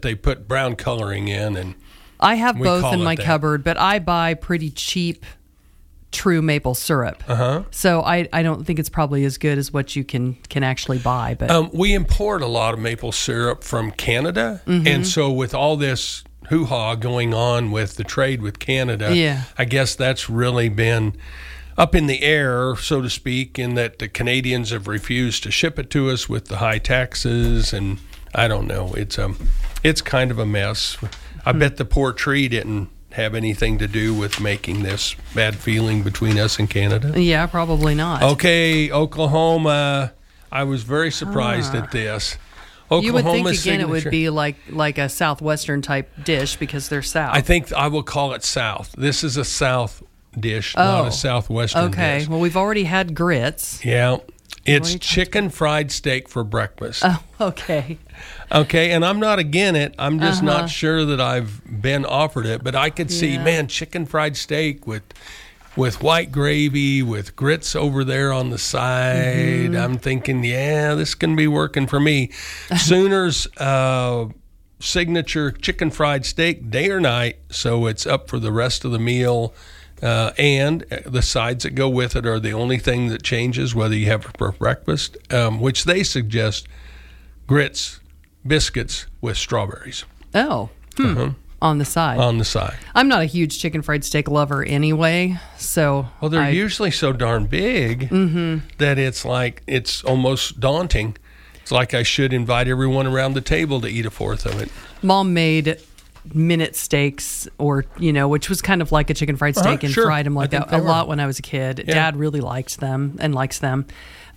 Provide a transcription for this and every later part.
they put brown coloring in, and I have we both call in it my that. cupboard, but I buy pretty cheap true maple syrup. So I don't think it's probably as good as what you can actually buy. But we import a lot of maple syrup from Canada, and so with all this hoo-ha going on with the trade with Canada, I guess that's really been up in the air, so to speak, in that the Canadians have refused to ship it to us with the high taxes, and I don't know. It's kind of a mess. I bet the poor tree didn't have anything to do with making this bad feeling between us and Canada. Yeah, probably not. Okay, Oklahoma. I was very surprised at this. You would think, Oklahoma's again, it would signature- be like a Southwestern type dish because they're South. I think I will call it South. This is a South dish, not a Southwestern dish. Okay, well, we've already had grits. Yeah. It's you chicken fried steak for breakfast. Oh, okay. Okay, and I'm not against it. I'm just not sure that I've been offered it, but I could see, man, chicken fried steak with white gravy, with grits over there on the side. I'm thinking, this can be working for me. Sooners signature chicken fried steak, day or night, so it's up for the rest of the meal. And the sides that go with it are the only thing that changes, whether you have it for breakfast, which they suggest grits, biscuits with strawberries. Oh, on the side. On the side. I'm not a huge chicken fried steak lover anyway, so. Well, they're usually so darn big that it's almost daunting. It's like I should invite everyone around the table to eat a fourth of it. Mom made minute steaks, or which was kind of like a chicken fried steak, and fried them like that a lot when I was a kid. Yeah. Dad really liked them and likes them.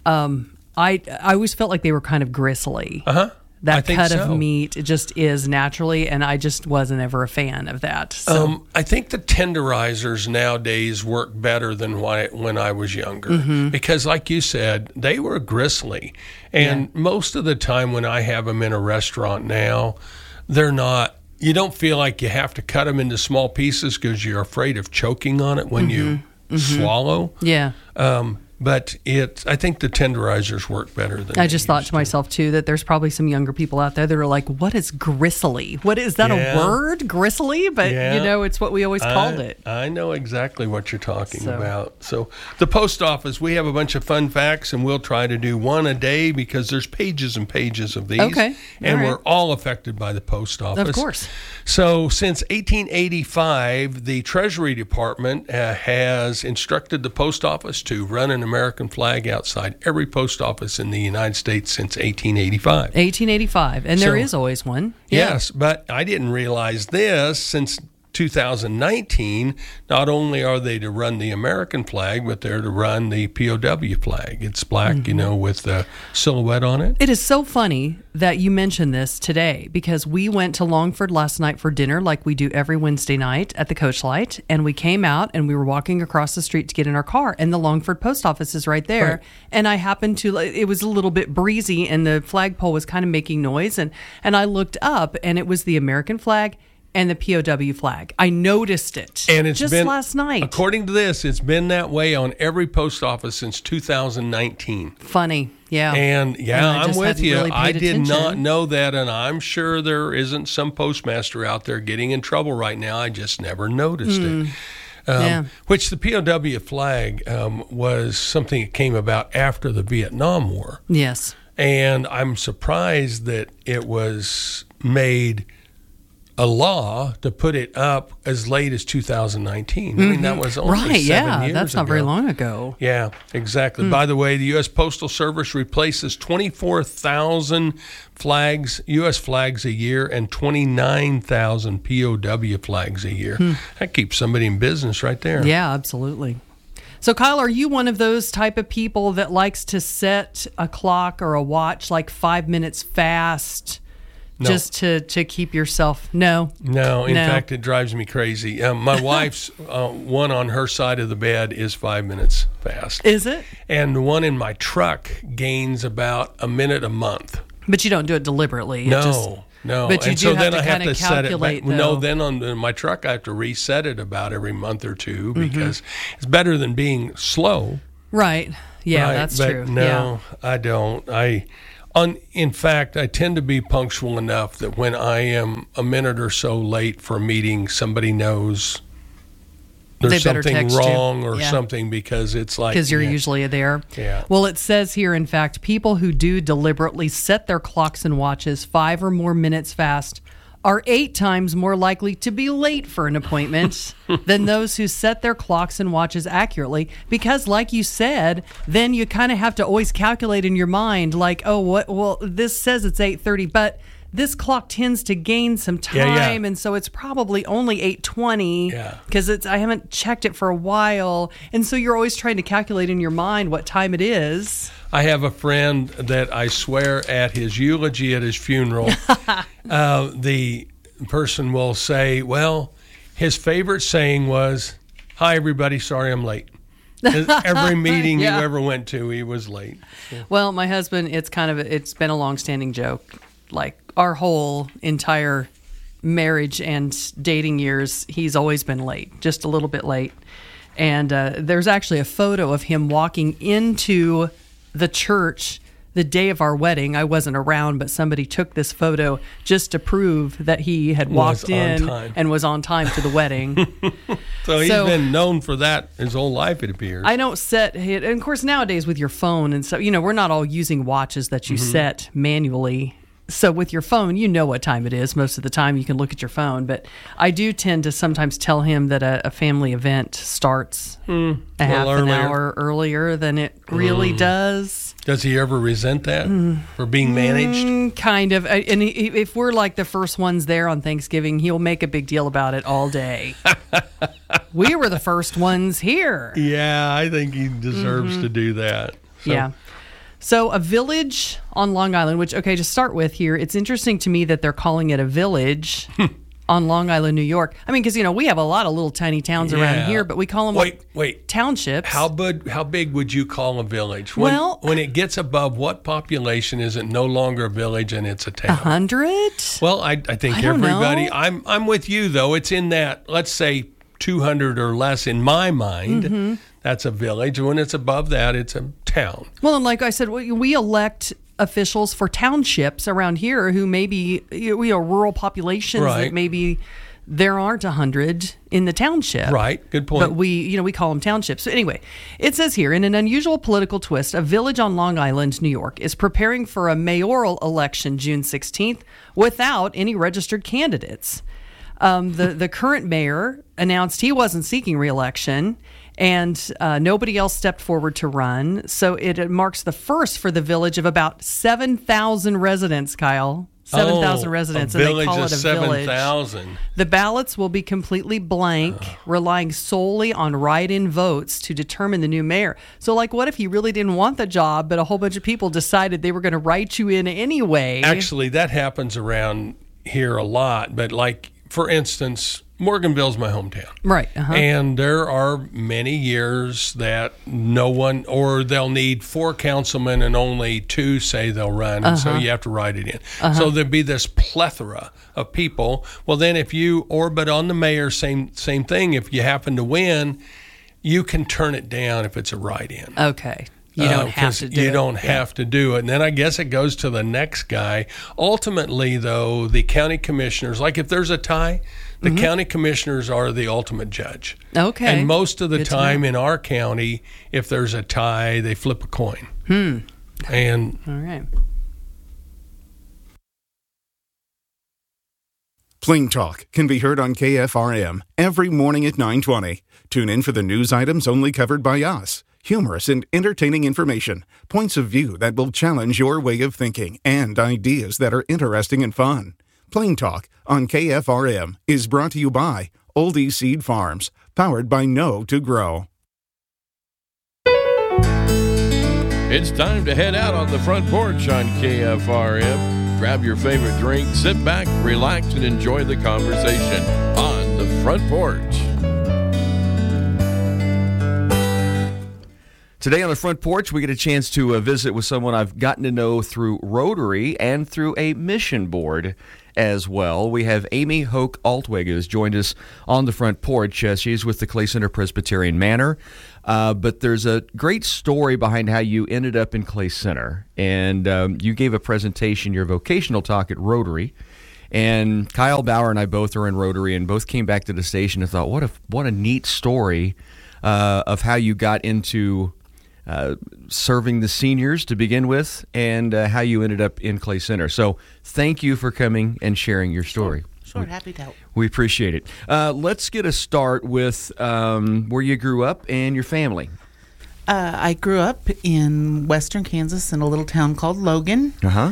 I always felt like they were kind of gristly. That cut of meat, it just is naturally, and I just wasn't ever a fan of that. So. I think the tenderizers nowadays work better than when I was younger, because like you said, they were gristly. And most of the time when I have them in a restaurant now, they're not. You don't feel like you have to cut them into small pieces because you're afraid of choking on it when you swallow. Yeah. But I think the tenderizers work better than I just thought to myself, too, that there's probably some younger people out there that are like, what is gristly? What is that, a word? Gristly? But, it's what we always called it. I know exactly what you're talking about. So the post office, we have a bunch of fun facts, and we'll try to do one a day because there's pages and pages of these. Okay. And we're all affected by the post office. Of course. So since 1885, the Treasury Department has instructed the post office to run an American flag outside every post office in the United States since 1885. 1885, and there is always one. Yeah. Yes, but I didn't realize this. Since 2019, not only are they to run the American flag, but they're to run the POW flag. It's black, with the silhouette on it. It is so funny that you mentioned this today, because we went to Longford last night for dinner like we do every Wednesday night at the Coach Light, and we came out and we were walking across the street to get in our car, and the Longford post office is right there. Right. And I happened to, it was a little bit breezy, and the flagpole was kind of making noise, and I looked up, and it was the American flag and the POW flag. I noticed it, and it's just been, last night. According to this, it's been that way on every post office since 2019. Funny, yeah. And I'm with you. Really I did attention. not know that, and I'm sure there isn't some postmaster out there getting in trouble right now. I just never noticed it. Which the POW flag was something that came about after the Vietnam War. Yes. And I'm surprised that it was made a law to put it up as late as 2019. I mean, that was only 7 years ago. That's not very long ago. Yeah, exactly. By the way, the U.S. Postal Service replaces 24,000 flags, U.S. flags a year, and 29,000 POW flags a year. That keeps somebody in business right there. Yeah, absolutely. So, Kyle, are you one of those type of people that likes to set a clock or a watch like 5 minutes fast? No. Just to keep yourself? No. In fact, it drives me crazy. My wife's one on her side of the bed is 5 minutes fast. Is it? And the one in my truck gains about a minute a month. But you don't do it deliberately. No. But you do have to kind of calculate. No, then on my truck I have to reset it about every month or two because it's better than being slow. Right. Yeah, that's but true. No, I don't. In fact, I tend to be punctual enough that when I am a minute or so late for a meeting, somebody knows there's something wrong or something, because it's like... Because you're usually there. Yeah. Well, it says here, in fact, people who do deliberately set their clocks and watches 5 or more minutes fast are 8 times more likely to be late for an appointment than those who set their clocks and watches accurately. Because, like you said, then you kind of have to always calculate in your mind, like, oh, well, this says it's 8:30, but this clock tends to gain some time, and so it's probably only 8:20 because I haven't checked it for a while, and so you're always trying to calculate in your mind what time it is. I have a friend that I swear at his eulogy at his funeral, the person will say, well, his favorite saying was, "Hi, everybody, sorry I'm late." Every meeting you ever went to, he was late. So. Well, my husband, it's been a long-standing joke. Like our whole entire marriage and dating years, he's always been late, just a little bit late. And there's actually a photo of him walking into the church the day of our wedding. I wasn't around, but somebody took this photo just to prove that he had walked in and was on time to the wedding. So he's been known for that his whole life, it appears. I don't set it. And of course, nowadays with your phone and so, we're not all using watches that you set manually. So with your phone, you know what time it is. Most of the time you can look at your phone. But I do tend to sometimes tell him that a family event starts a half an hour earlier than it really does. Does he ever resent that for being managed? Kind of. And if we're like the first ones there on Thanksgiving, he'll make a big deal about it all day. We were the first ones here. Yeah, I think he deserves to do that. So. Yeah. So a village on Long Island, which, okay, to start with here, it's interesting to me that they're calling it a village on Long Island, New York. I mean, because, we have a lot of little tiny towns around here, but we call them townships. How big would you call a village? When it gets above what population is it no longer a village and it's a town? 100? Well, I think everybody, I'm with you, though. It's in that, let's say, 200 or less in my mind. That's a village. When it's above that, it's a town. Well, and like I said, we elect officials for townships around here who maybe rural populations that maybe there aren't 100 in the township. Right, good point. But we call them townships. So anyway, it says here, in an unusual political twist, a village on Long Island, New York, is preparing for a mayoral election June 16th without any registered candidates. The current mayor announced he wasn't seeking re-election, and nobody else stepped forward to run. So it marks the first for the village of about 7,000 residents, Kyle. 7,000 residents, and they call it a 7,000. village. The ballots will be completely blank, relying solely on write-in votes to determine the new mayor. So, what if he really didn't want the job, but a whole bunch of people decided they were going to write you in anyway? Actually, that happens around here a lot, but for instance, Morganville's my hometown. Right. And there are many years that no one, or they'll need 4 councilmen and only 2 say they'll run, and so you have to write it in. So there'd be this plethora of people. Well, then if you orbit on the mayor, same thing. If you happen to win, you can turn it down if it's a write-in. Okay. You don't have to do it. You don't have to do it. And then I guess it goes to the next guy. Ultimately, though, the county commissioners, if there's a tie, the county commissioners are the ultimate judge. Okay. And most of the time in our county, if there's a tie, they flip a coin. And all right. Plain Talk can be heard on KFRM every morning at 9:20. Tune in for the news items only covered by us. Humorous and entertaining information, points of view that will challenge your way of thinking, and ideas that are interesting and fun. Plain Talk on KFRM is brought to you by Oldie Seed Farms, powered by Know to Grow. It's time to head out on the front porch on KFRM. Grab your favorite drink, sit back, relax, and enjoy the conversation on the front porch. Today on the front porch, we get a chance to visit with someone I've gotten to know through Rotary and through a mission board. as well. We have Amy Hoke Altwig, who has joined us on the front porch. She's with the Clay Center Presbyterian Manor. But there's a great story behind how you ended up in Clay Center. And you gave a presentation, your vocational talk at Rotary. And Kyle Bauer and I both are in Rotary and both came back to the station and thought, what a neat story of how you got into serving the seniors to begin with, and how you ended up in Clay Center. So thank you for coming and sharing your story. Sure, happy to help. We appreciate it. Let's get a start with where you grew up and your family. I grew up in western Kansas in a little town called Logan. Uh-huh.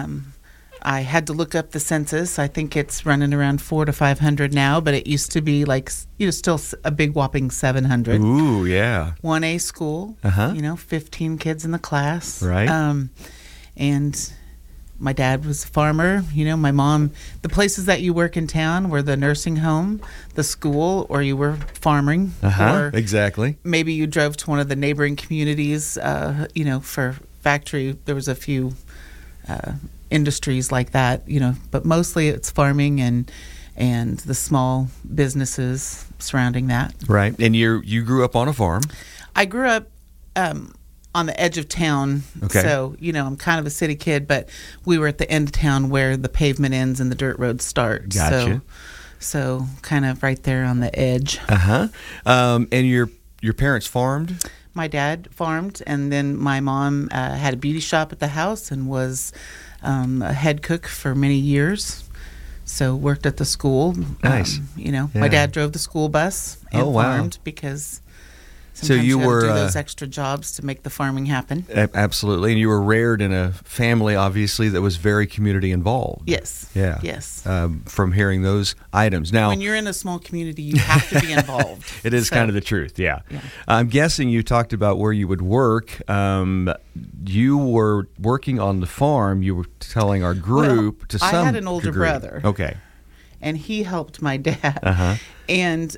I had to look up the census. I think it's running around 400 to 500 now, but it used to be still a big whopping 700. Ooh, yeah. 1A school, 15 kids in the class. Right. And my dad was a farmer. My mom, the places that you work in town were the nursing home, the school, or you were farming. Or exactly. maybe you drove to one of the neighboring communities, for factory. There was a few industries like that, but mostly it's farming and the small businesses surrounding that. Right. And you grew up on a farm. I grew up on the edge of town. Okay. So, I'm kind of a city kid, but we were at the end of town where the pavement ends and the dirt road starts. Gotcha. So kind of right there on the edge. Uh-huh. And your parents farmed? My dad farmed, and then my mom had a beauty shop at the house and was a head cook for many years. So worked at the school. Nice. My dad drove the school bus and farmed because sometimes you were do those extra jobs to make the farming happen. Absolutely. And you were reared in a family, obviously, that was very community involved. Yes. Yeah. Yes. From hearing those items. Now, when you're in a small community, you have to be involved. It is kind of the truth, yeah. I'm guessing you talked about where you would work. You were working on the farm. You were telling our group to some I had an older degree. brother. Okay. And he helped my dad. Uh-huh. And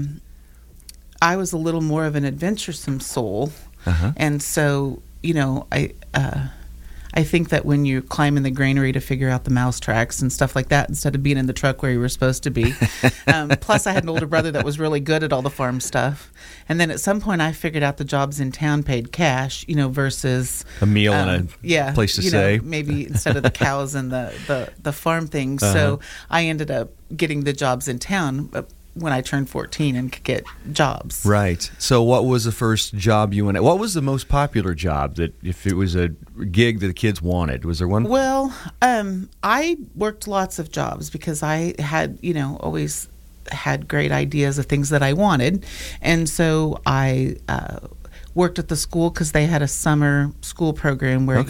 I was a little more of an adventuresome soul. Uh-huh. And so, I think that when you climb in the granary to figure out the mouse tracks and stuff like that, instead of being in the truck where you were supposed to be. Plus, I had an older brother that was really good at all the farm stuff. And then at some point, I figured out the jobs in town paid cash, versus a meal and a place to stay. Maybe instead of the cows and the farm things. Uh-huh. So I ended up getting the jobs in town when I turned 14 and could get jobs. Right. So what was the first job you went at? What was the most popular job that, if it was a gig that the kids wanted? Was there one? Well, I worked lots of jobs because I had, always had great ideas of things that I wanted. And so I worked at the school because they had a summer school program where,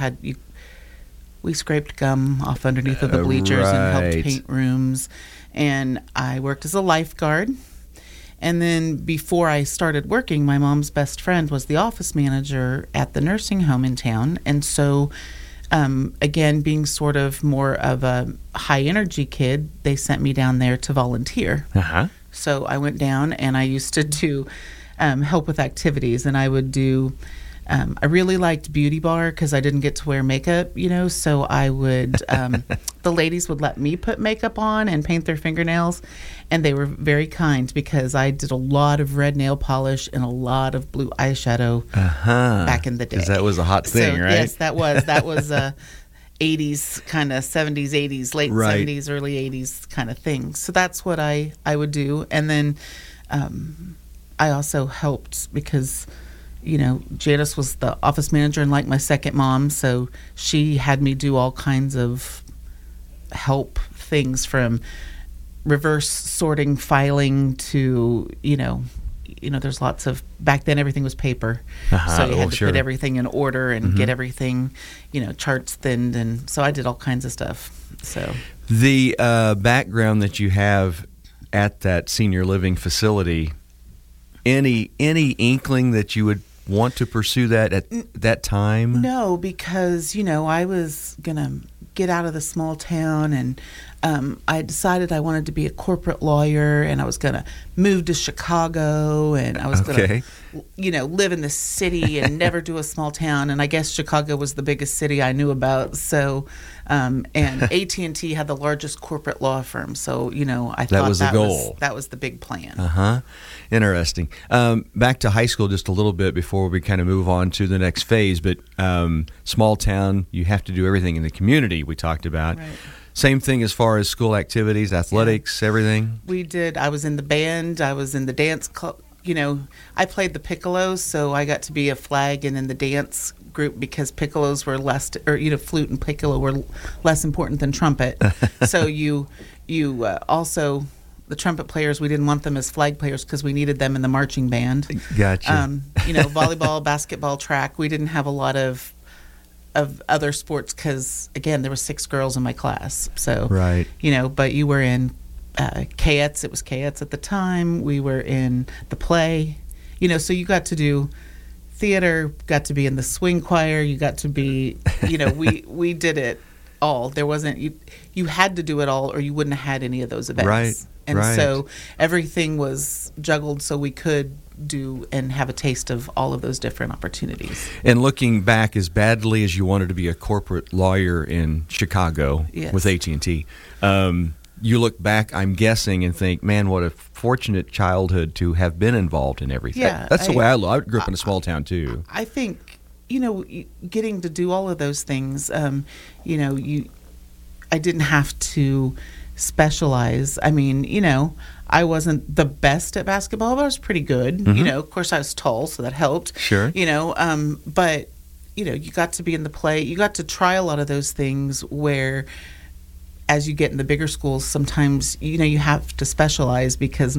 we scraped gum off underneath of the bleachers and helped paint rooms. And I worked as a lifeguard. And then before I started working, my mom's best friend was the office manager at the nursing home in town. And so, again, being sort of more of a high-energy kid, they sent me down there to volunteer. Uh-huh. So I went down, and I used to do help with activities. And I would do... I really liked Beauty Bar because I didn't get to wear makeup, so I would, the ladies would let me put makeup on and paint their fingernails, and they were very kind because I did a lot of red nail polish and a lot of blue eyeshadow back in the day. Because that was a hot thing, right? Yes, that was 80s, kind of 70s, 80s, late 70s, early 80s kind of thing. So that's what I would do. And then I also helped because... Janice was the office manager and like my second mom, so she had me do all kinds of help things from reverse sorting, filing to, there's lots of, back then everything was paper. So you had to put everything in order and get everything, charts thinned. And so I did all kinds of stuff. So the background that you have at that senior living facility, any inkling that you would want to pursue that at that time? No, because, I was going to get out of the small town and I decided I wanted to be a corporate lawyer, and I was going to move to Chicago, and I was going to, live in the city and never do a small town. And I guess Chicago was the biggest city I knew about. So, and AT&T had the largest corporate law firm. So, I thought that was the goal. That was the big plan. Interesting. Back to high school just a little bit before we kind of move on to the next phase. But small town, you have to do everything in the community we talked about. Right. Same thing as far as school activities, athletics, everything? We did. I was in the band. I was in the dance club. I played the piccolo, so I got to be a flag and in the dance group because piccolos were less, flute and piccolo were less important than trumpet. So you also, the trumpet players, we didn't want them as flag players because we needed them in the marching band. Gotcha. Volleyball, basketball, track. We didn't have a lot of other sports because, again, there were 6 girls in my class. So, right. But you were in Cayette's. It was Cayette's at the time. We were in the play. So you got to do theater, got to be in the swing choir. You got to be, we did it all. There wasn't, you had to do it all or you wouldn't have had any of those events. Right. And so everything was juggled so we could do and have a taste of all of those different opportunities. And looking back, as badly as you wanted to be a corporate lawyer in Chicago with AT&T, you look back, I'm guessing, and think, man, what a fortunate childhood to have been involved in everything. Yeah, that's the way I grew up in a small town, too. I think, getting to do all of those things, I didn't have to specialize. I mean, I wasn't the best at basketball, but I was pretty good. Mm-hmm. Of course I was tall, so that helped. Sure. But, you got to be in the play. You got to try a lot of those things where as you get in the bigger schools, sometimes, you have to specialize because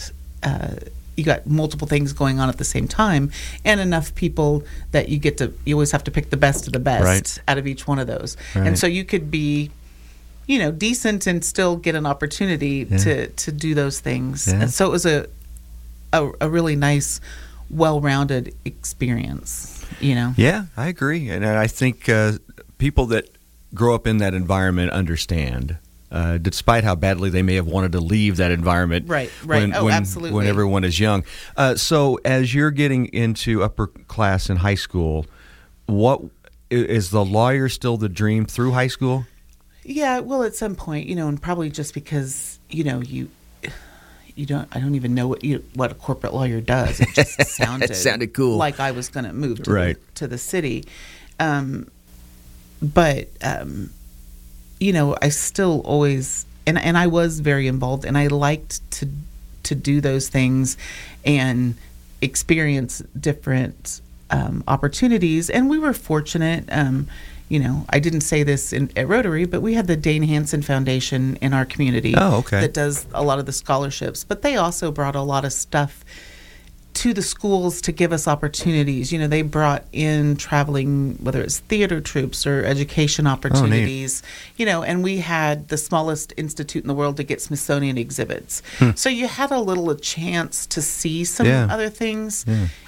you got multiple things going on at the same time and enough people that you always have to pick the best of the best out of each one of those. Right. And so you could be decent and still get an opportunity to do those things. Yeah. And so it was a really nice, well-rounded experience, Yeah, I agree. And I think people that grow up in that environment understand, despite how badly they may have wanted to leave that environment. Right. Absolutely. When everyone is young. So as you're getting into upper class in high school, what is the lawyer still the dream through high school? Yeah, well, at some point, and probably just because, I don't even know what a corporate lawyer does. It just sounded, it sounded cool. Like I was going to move to the city. But I still always, and I was very involved, and I liked to do those things and experience different opportunities. And we were fortunate. I didn't say this at Rotary, but we had the Dane Hansen Foundation in our community that does a lot of the scholarships. But they also brought a lot of stuff to the schools to give us opportunities. They brought in traveling, whether it's theater troupes or education opportunities, and we had the smallest institute in the world to get Smithsonian exhibits. So you had a chance to see some other things,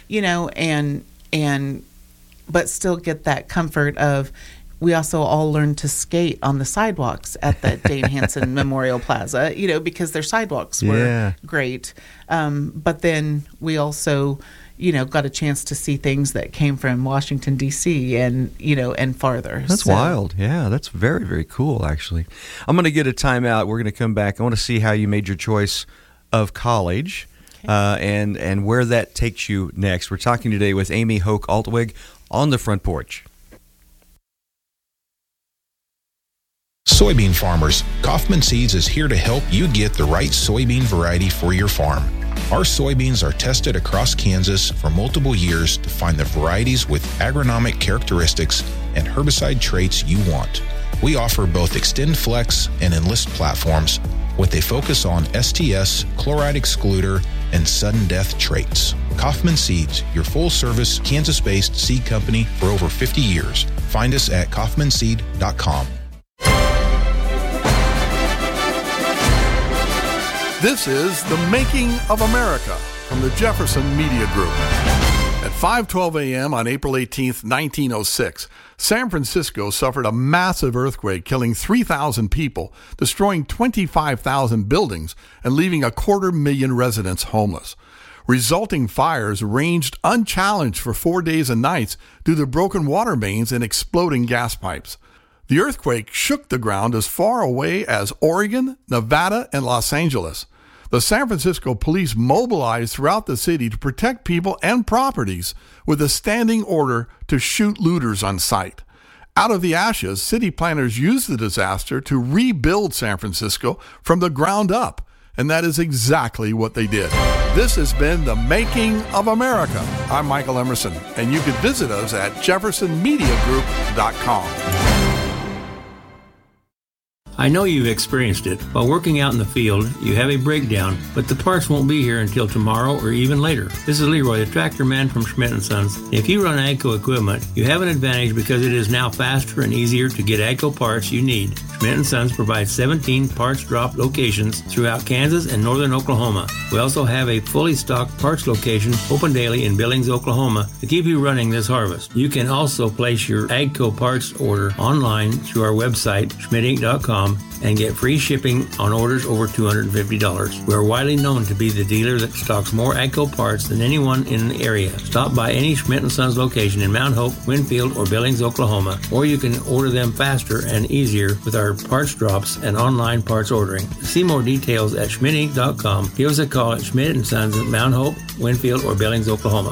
but still get that comfort of, we also all learned to skate on the sidewalks at the Dane Hansen Memorial Plaza, because their sidewalks were great. But then we also, got a chance to see things that came from Washington, D.C. and farther. That's wild. Yeah, that's very, very cool, actually. I'm going to get a timeout. We're going to come back. I want to see how you made your choice of college and where that takes you next. We're talking today with Amy Hoke Altwig on the Front Porch. Soybean farmers, Kaufman Seeds is here to help you get the right soybean variety for your farm. Our soybeans are tested across Kansas for multiple years to find the varieties with agronomic characteristics and herbicide traits you want. We offer both Extend Flex and Enlist platforms with a focus on STS, chloride excluder, and sudden death traits. Kaufman Seeds, your full-service Kansas-based seed company for over 50 years. Find us at kaufmanseed.com. This is The Making of America from the Jefferson Media Group. At 5:12 a.m. on April 18th, 1906, San Francisco suffered a massive earthquake, killing 3,000 people, destroying 25,000 buildings, and leaving 250,000 residents homeless. Resulting fires raged unchallenged for 4 days and nights due to broken water mains and exploding gas pipes. The earthquake shook the ground as far away as Oregon, Nevada, and Los Angeles. The San Francisco police mobilized throughout the city to protect people and properties with a standing order to shoot looters on sight. Out of the ashes, city planners used the disaster to rebuild San Francisco from the ground up, and that is exactly what they did. This has been The Making of America. I'm Michael Emerson, and you can visit us at jeffersonmediagroup.com. I know you've experienced it. While working out in the field, you have a breakdown, but the parts won't be here until tomorrow or even later. This is Leroy, the tractor man from Schmidt & Sons. If you run AGCO equipment, you have an advantage because it is now faster and easier to get AGCO parts you need. Schmidt & Sons provides 17 parts drop locations throughout Kansas and northern Oklahoma. We also have a fully stocked parts location open daily in Billings, Oklahoma to keep you running this harvest. You can also place your AGCO parts order online through our website, schmidtinc.com, and get free shipping on orders over $250. We are widely known to be the dealer that stocks more AGCO parts than anyone in the area. Stop by any Schmidt & Sons location in Mount Hope, Winfield, or Billings, Oklahoma, or you can order them faster and easier with our parts drops and online parts ordering. See more details at schmidtinc.com. Give us a call at Schmidt & Sons at Mount Hope, Winfield, or Billings, Oklahoma.